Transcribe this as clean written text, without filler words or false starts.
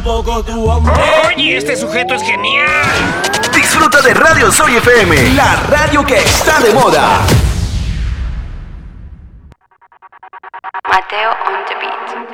tampoco tu hombre. Oye, este sujeto es genial. Disfruta de Radio Soy FM, la radio que está de moda. Mateo on the beat.